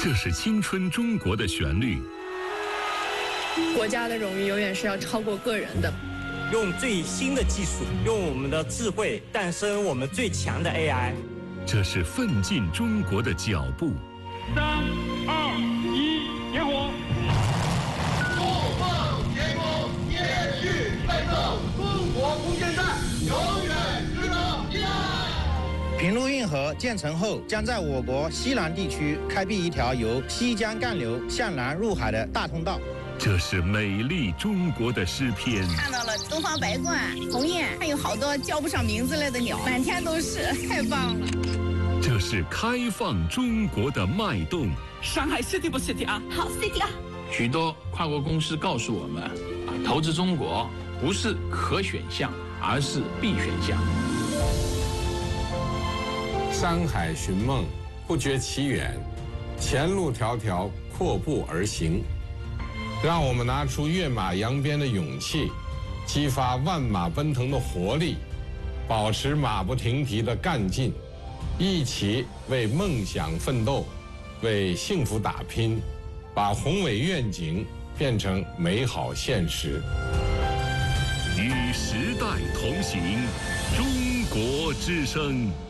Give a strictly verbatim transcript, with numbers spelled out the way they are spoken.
这是青春中国的旋律。 国家的荣誉永远是要超过个人的。 用最新的技术，用我们的智慧诞生我们最强的 A I。 这是奋进中国的脚步。 三二一，点火！ 不放天空，延续奋斗，中国空间站永远值得依赖。 平陆运河建成后，将在我国西南地区开辟一条由西江干流向南入海的大通道。 这是美丽中国的诗篇。 看到了东方白鹳、鸿雁，还有好多叫不上名字来的鸟，满天都是，太棒了。 这是开放中国的脉动。 上海 city 不 city 啊？ 好 city 啊！ 许多跨国公司告诉我们，啊，投资中国不是可选项，而是必选项。 山海寻梦，不觉其远；前路迢迢，阔步而行。让我们拿出跃马扬鞭的勇气，激发万马奔腾的活力，保持马不停蹄的干劲，一起为梦想奋斗，为幸福打拼，把宏伟愿景变成美好现实。 与时代同行，中国之声。